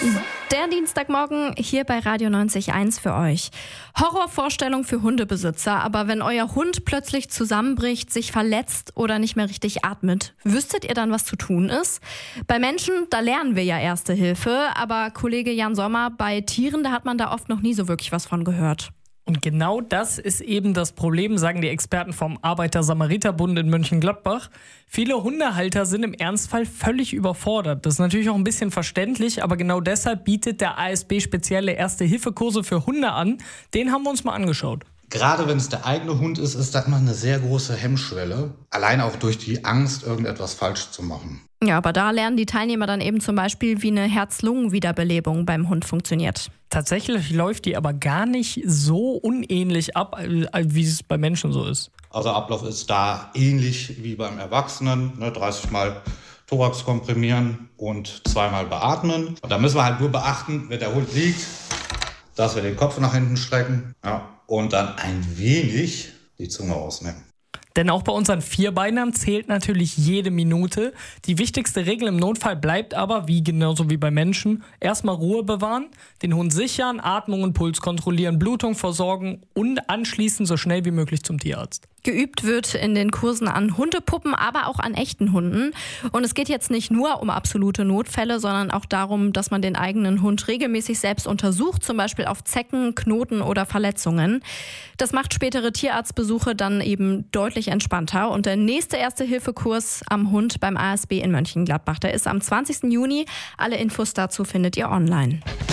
Der Dienstagmorgen hier bei Radio 90.1 für euch. Horrorvorstellung für Hundebesitzer, aber wenn euer Hund plötzlich zusammenbricht, sich verletzt oder nicht mehr richtig atmet, wüsstet ihr dann, was zu tun ist? Bei Menschen, da lernen wir ja Erste Hilfe, aber Kollege Jan Sommer, bei Tieren, da hat man da oft noch nie so wirklich was von gehört. Und genau das ist eben das Problem, sagen die Experten vom Arbeiter-Samariter-Bund in Mönchengladbach. Viele Hundehalter sind im Ernstfall völlig überfordert. Das ist natürlich auch ein bisschen verständlich, aber genau deshalb bietet der ASB spezielle Erste-Hilfe-Kurse für Hunde an. Den haben wir uns mal angeschaut. Gerade wenn es der eigene Hund ist, ist das immer eine sehr große Hemmschwelle. Allein auch durch die Angst, irgendetwas falsch zu machen. Ja, aber da lernen die Teilnehmer dann eben zum Beispiel, wie eine Herz-Lungen-Wiederbelebung beim Hund funktioniert. Tatsächlich läuft die aber gar nicht so unähnlich ab, wie es bei Menschen so ist. Also Ablauf ist da ähnlich wie beim Erwachsenen. 30 Mal Thorax komprimieren und 2-mal beatmen. Und da müssen wir halt nur beachten, wenn der Hund liegt, dass wir den Kopf nach hinten strecken, und dann ein wenig die Zunge ausnehmen. Denn auch bei unseren Vierbeinern zählt natürlich jede Minute. Die wichtigste Regel im Notfall bleibt aber, genauso wie bei Menschen, erstmal Ruhe bewahren, den Hund sichern, Atmung und Puls kontrollieren, Blutung versorgen und anschließend so schnell wie möglich zum Tierarzt. Geübt wird in den Kursen an Hundepuppen, aber auch an echten Hunden. Und es geht jetzt nicht nur um absolute Notfälle, sondern auch darum, dass man den eigenen Hund regelmäßig selbst untersucht, zum Beispiel auf Zecken, Knoten oder Verletzungen. Das macht spätere Tierarztbesuche dann eben deutlich entspannter. Und der nächste Erste-Hilfe-Kurs am Hund beim ASB in Mönchengladbach, der ist am 20. Juni. Alle Infos dazu findet ihr online.